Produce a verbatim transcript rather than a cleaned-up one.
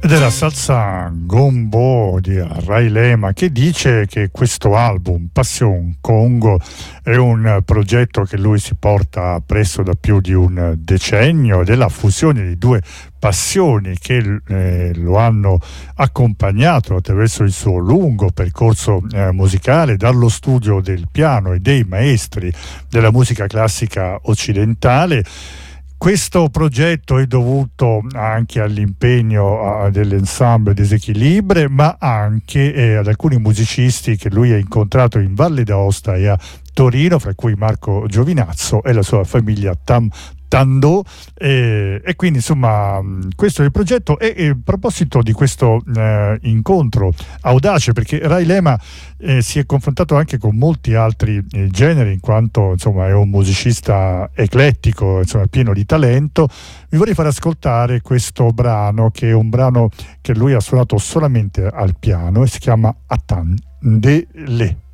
Della salsa Gombo di Ray Lema, che dice che questo album Passion Congo è un progetto che lui si porta presso da più di un decennio ed è la fusione di due passioni che eh, lo hanno accompagnato attraverso il suo lungo percorso eh, musicale, dallo studio del piano e dei maestri della musica classica occidentale. Questo progetto è dovuto anche all'impegno dell'ensemble Desequilibre, ma anche eh, ad alcuni musicisti che lui ha incontrato in Valle d'Aosta e a Torino, fra cui Marco Giovinazzo e la sua famiglia Tam Tando, eh, e quindi insomma questo è il progetto. E, e a proposito di questo eh, incontro audace, perché Ray Lema eh, si è confrontato anche con molti altri eh, generi, in quanto insomma è un musicista eclettico, insomma pieno di talento, vi vorrei far ascoltare questo brano, che è un brano che lui ha suonato solamente al piano e si chiama Atan de Le.